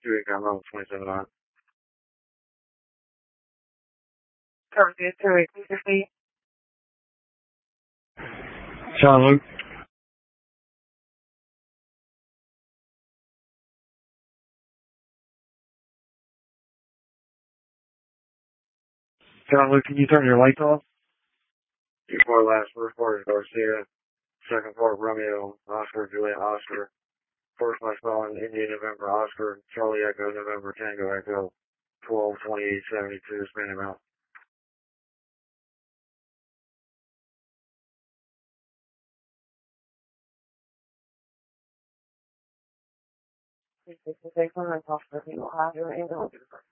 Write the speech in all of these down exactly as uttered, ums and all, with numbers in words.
Two eight Combo twenty-seven on. Cover two two eight two fifty. John Luke. John Luke, can you turn your lights off? Two four last, first floor is Garcia. Second floor Romeo, Oscar, Juliet, Oscar. First my spell in India, November, Oscar, Charlie Echo, November, Tango Echo, twelve twenty-eight seventy-two, Spanish Mount. Six six six one nine Foster Female High. Your ambulance.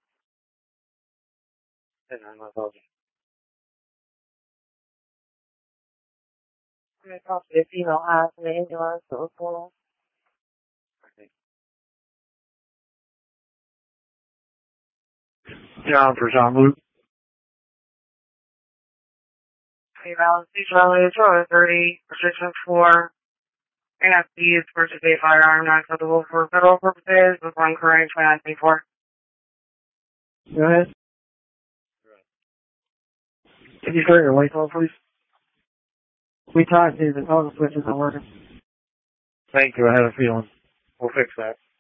And I'm not talking. Foster Female High. The ambulance. The full. John for John Luke. Hey, balance, Charlie, Charlie thirty, restriction four. And have to use purchase a firearm not acceptable for federal purposes with one current twenty-nine twenty-four. Go ahead. Can you turn your lights off, please? We tried to, the toggle switch isn't working. Thank you, I had a feeling. We'll fix that.